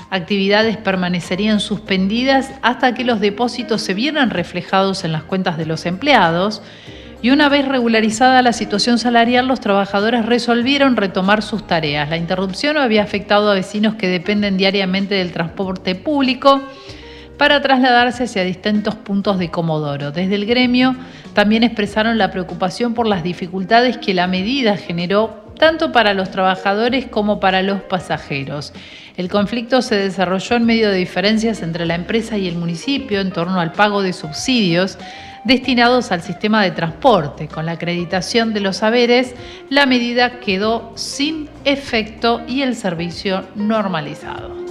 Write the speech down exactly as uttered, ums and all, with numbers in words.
Actividades permanecerían suspendidas hasta que los depósitos se vieran reflejados en las cuentas de los empleados y una vez regularizada la situación salarial, los trabajadores resolvieron retomar sus tareas. La interrupción había afectado a vecinos que dependen diariamente del transporte público para trasladarse hacia distintos puntos de Comodoro. Desde el gremio también expresaron la preocupación por las dificultades que la medida generó tanto para los trabajadores como para los pasajeros. El conflicto se desarrolló en medio de diferencias entre la empresa y el municipio en torno al pago de subsidios destinados al sistema de transporte. Con la acreditación de los haberes, la medida quedó sin efecto y el servicio normalizado.